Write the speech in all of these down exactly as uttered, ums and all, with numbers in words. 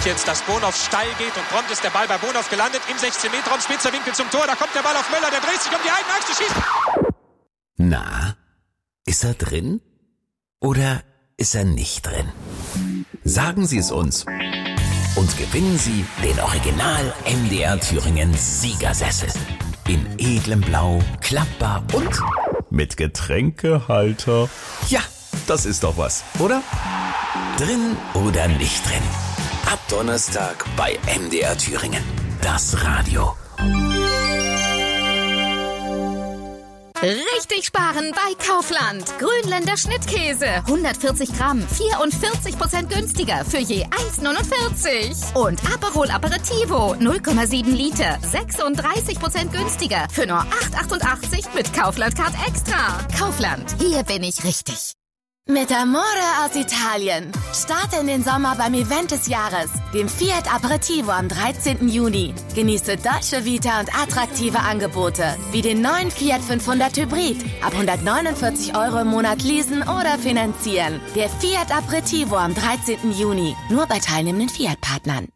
jetzt, dass Bonhoff steil geht und prompt ist der Ball bei Bonhoff gelandet im sechzehn Meter Raum, spitzer Winkel zum Tor, da kommt der Ball auf Möller, der dreht sich um die eigene Achse, schießt. Na, ist er drin? Oder ist er nicht drin? Sagen Sie es uns und gewinnen Sie den Original M D R Thüringen Siegersessel. In edlem Blau, klappbar und mit Getränkehalter. Ja, das ist doch was, oder? Drin oder nicht drin? Ab Donnerstag bei M D R Thüringen. Das Radio. Richtig sparen bei Kaufland. Grünländer Schnittkäse. hundertvierzig Gramm. vierundvierzig Prozent günstiger für je eins neunundvierzig. Und Aperol Aperitivo. null Komma sieben Liter. sechsunddreißig Prozent günstiger für nur acht achtundachtzig mit Kaufland Card Extra. Kaufland. Hier bin ich richtig. Mit Amore aus Italien. Starte in den Sommer beim Event des Jahres, dem Fiat Aperitivo am dreizehnten Juni. Genieße Dolce Vita und attraktive Angebote, wie den neuen Fiat fünfhundert Hybrid. Ab hundertneunundvierzig Euro im Monat leasen oder finanzieren. Der Fiat Aperitivo am dreizehnten Juni. Nur bei teilnehmenden Fiat-Partnern.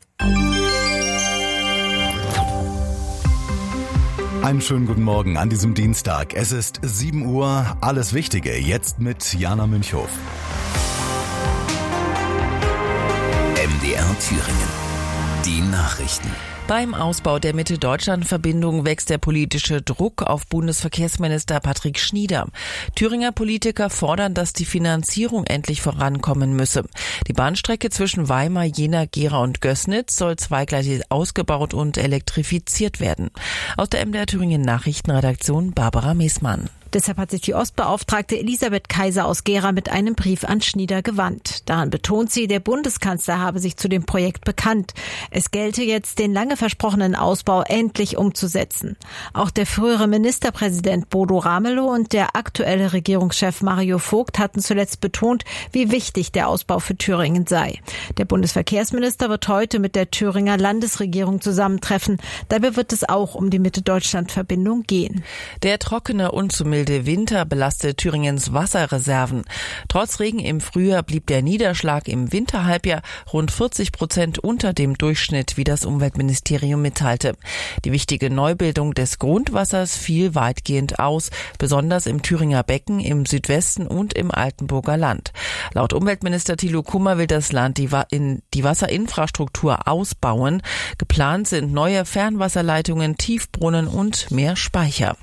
Einen schönen guten Morgen an diesem Dienstag. Es ist sieben Uhr. Alles Wichtige jetzt mit Jana Münchhof. M D R Thüringen. Die Nachrichten. Beim Ausbau der Mitte-Deutschland-Verbindung wächst der politische Druck auf Bundesverkehrsminister Patrick Schnieder. Thüringer Politiker fordern, dass die Finanzierung endlich vorankommen müsse. Die Bahnstrecke zwischen Weimar, Jena, Gera und Gößnitz soll zweigleisig ausgebaut und elektrifiziert werden. Aus der M D R Thüringen Nachrichtenredaktion Barbara Meßmann. Deshalb hat sich die Ostbeauftragte Elisabeth Kaiser aus Gera mit einem Brief an Schnieder gewandt. Daran betont sie, der Bundeskanzler habe sich zu dem Projekt bekannt. Es gelte jetzt, den lange versprochenen Ausbau endlich umzusetzen. Auch der frühere Ministerpräsident Bodo Ramelow und der aktuelle Regierungschef Mario Vogt hatten zuletzt betont, wie wichtig der Ausbau für Thüringen sei. Der Bundesverkehrsminister wird heute mit der Thüringer Landesregierung zusammentreffen. Dabei wird es auch um die Mitte-Deutschland-Verbindung gehen. Der trockene und zu milde Winter belastet Thüringens Wasserreserven. Trotz Regen im Frühjahr blieb der Niederschlag im Winterhalbjahr rund vierzig Prozent unter dem Durchschnitt, wie das Umweltministerium mitteilte. Die wichtige Neubildung des Grundwassers fiel weitgehend aus, besonders im Thüringer Becken, im Südwesten und im Altenburger Land. Laut Umweltminister Thilo Kummer will das Land die, Wa- in die Wasserinfrastruktur ausbauen. Geplant sind neue Fernwasserleitungen, Tiefbrunnen und mehr Speicher.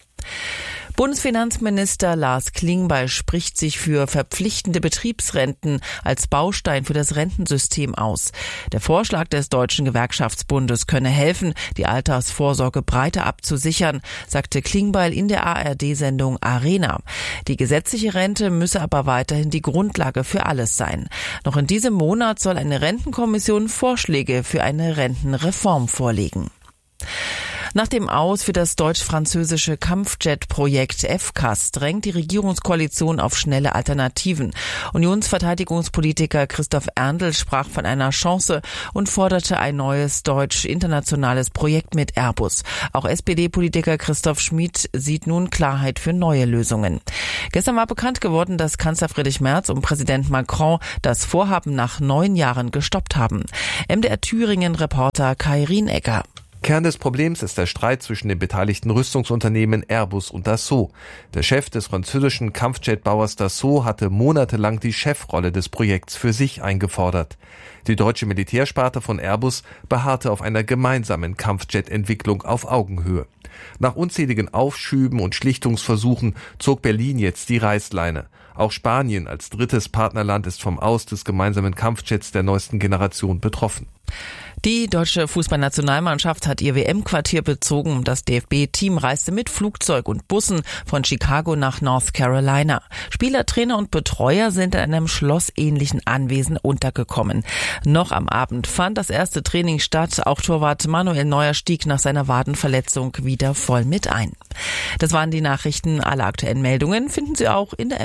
Bundesfinanzminister Lars Klingbeil spricht sich für verpflichtende Betriebsrenten als Baustein für das Rentensystem aus. Der Vorschlag des Deutschen Gewerkschaftsbundes könne helfen, die Altersvorsorge breiter abzusichern, sagte Klingbeil in der A R D-Sendung Arena. Die gesetzliche Rente müsse aber weiterhin die Grundlage für alles sein. Noch in diesem Monat soll eine Rentenkommission Vorschläge für eine Rentenreform vorlegen. Nach dem Aus für das deutsch-französische Kampfjet-Projekt F C A S drängt die Regierungskoalition auf schnelle Alternativen. Unionsverteidigungspolitiker Christoph Erndl sprach von einer Chance und forderte ein neues deutsch-internationales Projekt mit Airbus. Auch S P D-Politiker Christoph Schmid sieht nun Klarheit für neue Lösungen. Gestern war bekannt geworden, dass Kanzler Friedrich Merz und Präsident Macron das Vorhaben nach neun Jahren gestoppt haben. M D R Thüringen-Reporter Kai Rienecker. Kern des Problems ist der Streit zwischen den beteiligten Rüstungsunternehmen Airbus und Dassault. Der Chef des französischen Kampfjetbauers Dassault hatte monatelang die Chefrolle des Projekts für sich eingefordert. Die deutsche Militärsparte von Airbus beharrte auf einer gemeinsamen Kampfjet-Entwicklung auf Augenhöhe. Nach unzähligen Aufschüben und Schlichtungsversuchen zog Berlin jetzt die Reißleine. Auch Spanien als drittes Partnerland ist vom Aus des gemeinsamen Kampfjets der neuesten Generation betroffen. Die deutsche Fußballnationalmannschaft hat ihr W M-Quartier bezogen. Das D F B-Team reiste mit Flugzeug und Bussen von Chicago nach North Carolina. Spieler, Trainer und Betreuer sind in einem schlossähnlichen Anwesen untergekommen. Noch am Abend fand das erste Training statt. Auch Torwart Manuel Neuer stieg nach seiner Wadenverletzung wieder voll mit ein. Das waren die Nachrichten. Alle aktuellen Meldungen finden Sie auch in der M D R Thüringen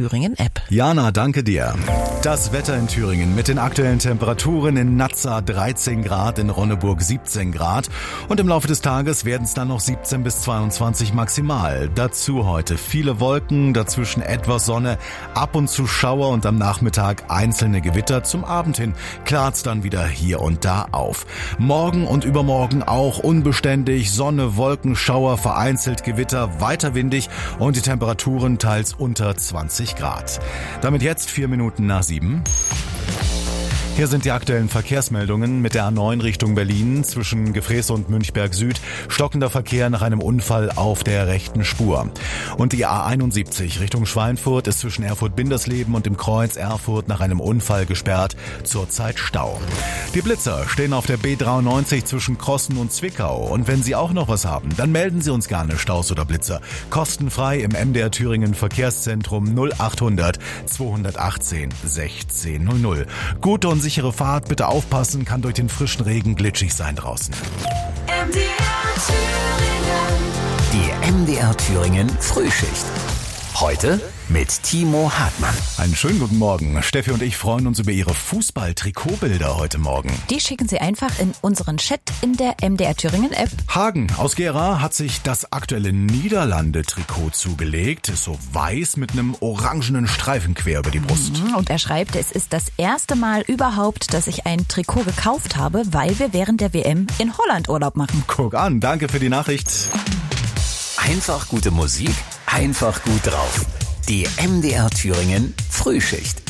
Thüringen App. Jana, danke dir. Das Wetter in Thüringen mit den aktuellen Temperaturen: in Nazza dreizehn Grad, in Ronneburg siebzehn Grad und im Laufe des Tages werden es dann noch siebzehn bis zweiundzwanzig maximal. Dazu heute viele Wolken, dazwischen etwas Sonne, ab und zu Schauer und am Nachmittag einzelne Gewitter. Zum Abend hin klart's dann wieder hier und da auf. Morgen und übermorgen auch unbeständig, Sonne, Wolken, Schauer, vereinzelt Gewitter, weiter windig und die Temperaturen teils unter zwanzig Grad. Damit jetzt vier Minuten nach sieben. Hier sind die aktuellen Verkehrsmeldungen mit der A neun Richtung Berlin zwischen Gefreße und Münchberg Süd. Stockender Verkehr nach einem Unfall auf der rechten Spur. Und die A einundsiebzig Richtung Schweinfurt ist zwischen Erfurt-Bindersleben und dem Kreuz Erfurt nach einem Unfall gesperrt. Zurzeit Stau. Die Blitzer stehen auf der B dreiundneunzig zwischen Krossen und Zwickau. Und wenn Sie auch noch was haben, dann melden Sie uns gerne, Staus oder Blitzer. Kostenfrei im M D R Thüringen Verkehrszentrum null achthundert zweihundertachtzehn sechzehn null null. Gute und sichere Fahrt, bitte aufpassen, kann durch den frischen Regen glitschig sein draußen. M D R Thüringen. Die M D R Thüringen Frühschicht. Heute mit Timo Hartmann. Einen schönen guten Morgen. Steffi und ich freuen uns über Ihre Fußball-Trikotbilder heute Morgen. Die schicken Sie einfach in unseren Chat in der M D R Thüringen App. Hagen aus Gera hat sich das aktuelle Niederlande-Trikot zugelegt. Ist so weiß mit einem orangenen Streifen quer über die Brust. Und er schreibt, es ist das erste Mal überhaupt, dass ich ein Trikot gekauft habe, weil wir während der W M in Holland Urlaub machen. Guck an, danke für die Nachricht. Einfach gute Musik, einfach gut drauf. Die M D R Thüringen Frühschicht.